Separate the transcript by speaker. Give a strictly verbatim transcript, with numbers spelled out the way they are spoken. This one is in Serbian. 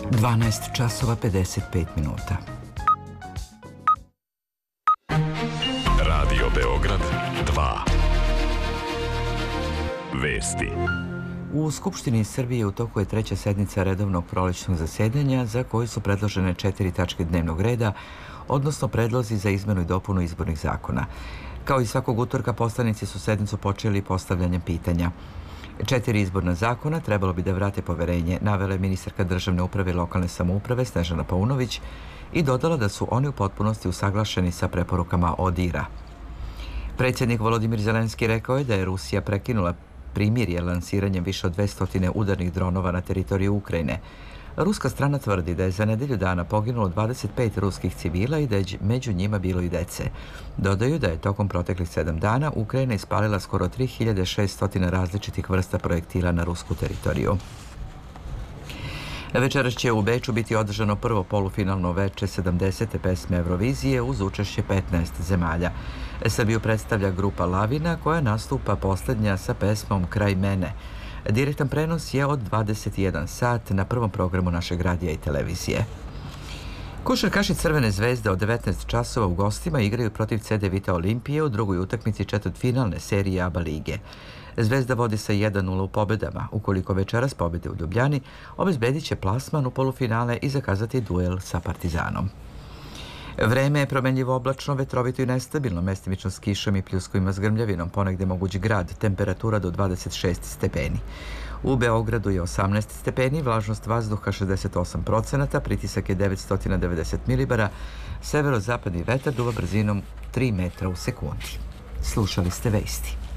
Speaker 1: dvanaest časova pedeset pet minuta.
Speaker 2: Radio Beograd dva. Vesti.
Speaker 1: U Skupštini Srbije u toku je treća sednica redovnog prolećnog zasedanja za koju su predložene četiri tačke dnevnog reda, odnosno predlozi za izmenu i dopunu izbornih zakona. Kao i svakog utorka, poslanici su sednicu počeli postavljanjem pitanja. Četiri izborna zakona trebalo bi da vrate poverenje, navela je ministarka državne uprave i lokalne samouprave Snežana Paunović i dodala da su oni u potpunosti usaglašeni sa preporukama ODIHR-a. Predsjednik Volodimir Zelenski rekao je da je Rusija prekinula primirje lansiranjem više od dvesta udarnih dronova na teritoriju Ukrajine. Ruska strana tvrdi da je za nedelju dana poginulo dvadeset pet ruskih civila i da je među njima bilo i dece. Dodaju da je tokom proteklih sedam dana Ukrajina ispalila skoro tri hiljade šessto različitih vrsta projektila na rusku teritoriju. Večeras će u Beču biti održano prvo polufinalno veče sedamdesete pesme Eurovizije uz učešće petnaest zemalja. Srbiju predstavlja grupa Lavina koja nastupa posljednja sa pesmom Kraj mene. Direktan prenos je od dvadeset jedan sat na prvom programu našeg radija i televizije. Košarkaši Crvene zvezde od devetnaest časova u gostima igraju protiv C D Vita Olimpije u drugoj utakmici četvrtfinalne serije A B A lige. Zvezda vodi sa jedan nula u pobedama. Ukoliko večeras pobede u Ljubljani, obezbedit će plasman u polufinale i zakazati duel sa Partizanom. Vreme je promenljivo oblačno, vetrovito i nestabilno, mestimično s kišom i pljuskovima s grmljavinom, ponegde moguć grad, temperatura do dvadeset šest stepeni. U Beogradu je osamnaest stepeni, vlažnost vazduha šezdeset osam procenata, pritisak je devetsto devedeset milibara, severozapadni vetar duva brzinom tri metra u sekundi. Slušali ste vesti.